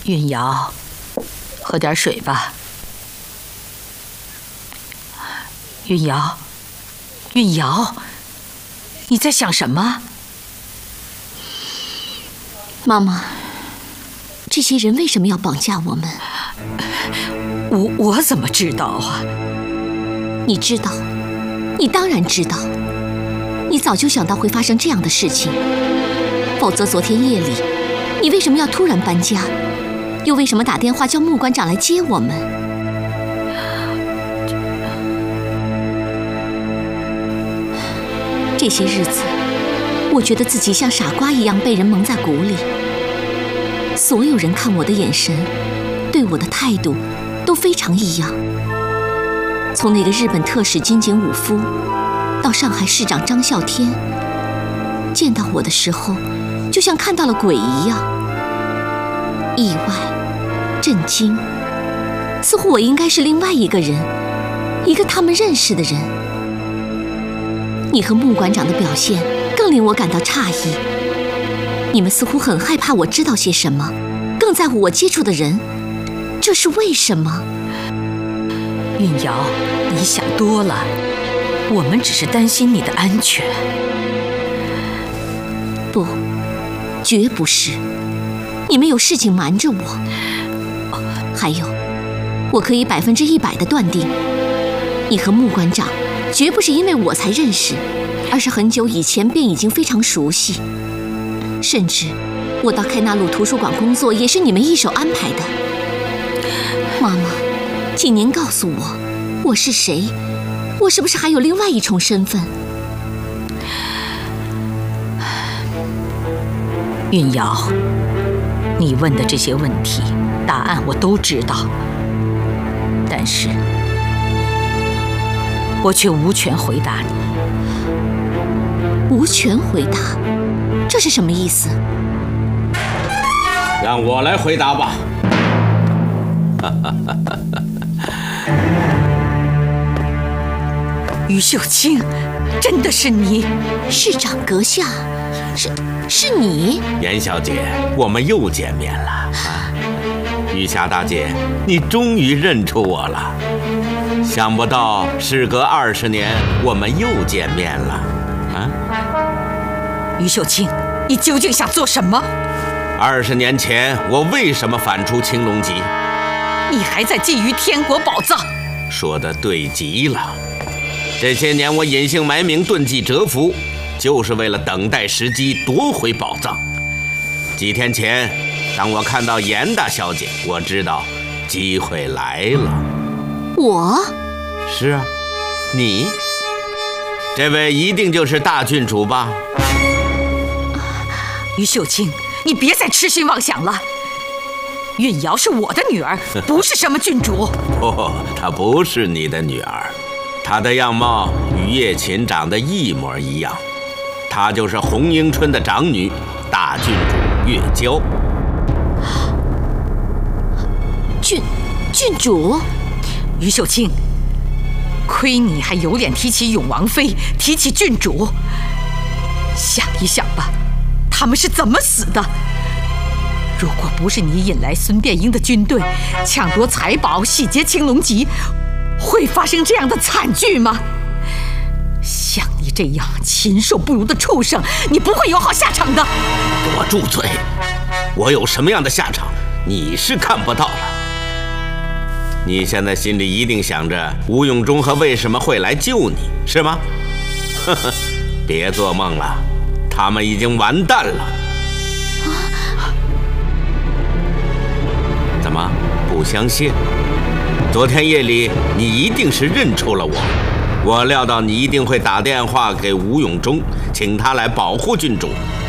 运瑶，喝点水吧。运瑶，运瑶，你在想什么？ 妈妈，这些人为什么要绑架我们？ 我怎么知道啊？ 你知道，你当然知道，你早就想到会发生这样的事情，否则昨天夜里，你为什么要突然搬家？又为什么打电话叫穆馆长来接我们？这些日子，我觉得自己像傻瓜一样被人蒙在鼓里。所有人看我的眼神，对我的态度，都非常异样。从那个日本特使金井武夫，到上海市长张啸天，见到我的时候，就像看到了鬼一样，意外、震惊，似乎我应该是另外一个人，一个他们认识的人。你和穆馆长的表现更令我感到诧异，你们似乎很害怕我知道些什么，更在乎我接触的人，这是为什么？ 运瑶，你想多了，我们只是担心你的安全。 不，绝不是，你们有事情瞒着我。还有，我可以100%的断定，你和穆馆长绝不是因为我才认识，而是很久以前便已经非常熟悉。甚至，我到开纳路图书馆工作也是你们一手安排的。妈妈，请您告诉我，我是谁？我是不是还有另外一重身份？ 运瑶，你问的这些问题，答案我都知道，但是我却无权回答你。 无权回答？这是什么意思？ 让我来回答吧。 于秀清，真的是你？ 市长阁下，是你？ 严小姐，我们又见面了啊！玉霞大姐，你终于认出我了。想不到事隔20年，我们又见面了啊！ 于秀清，你究竟想做什么 ？20年前，我为什么反出青龙集？ 你还在觊觎天国宝藏？ 说得对极了。这些年我隐姓埋名，遁迹蛰伏，就是为了等待时机夺回宝藏。几天前，当我看到严大小姐，我知道机会来了。 我？ 是啊，你。这位一定就是大郡主吧？ 于秀清，你别再痴心妄想了。运瑶是我的女儿，不是什么郡主。 不，她不是你的女儿，她的样貌与叶琴长得一模一样。她就是红樱春的长女，大郡主月娇。 郡主？ 于秀清，亏你还有脸提起永王妃，提起郡主。想一想吧，他们是怎么死的？如果不是你引来孙殿英的军队，抢夺财宝，洗劫青龙集，会发生这样的惨剧吗？像你这样禽兽不如的畜生，你不会有好下场的。 给我住嘴！我有什么样的下场，你是看不到了。你现在心里一定想着吴永忠和为什么会来救你，是吗？呵呵，别做梦了，他们已经完蛋了。怎么不相信？昨天夜里你一定是认出了我，我料到你一定会打电话给吴永忠，请他来保护郡主，